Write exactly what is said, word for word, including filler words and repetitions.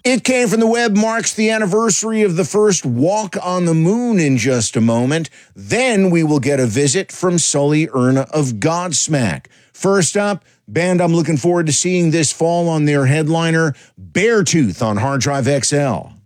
It Came From The Web marks the anniversary of the first walk on the moon in just a moment. Then we will get a visit from Sully Erna of Godsmack. First up, band I'm looking forward to seeing this fall on their headliner, Beartooth on Hard Drive X L.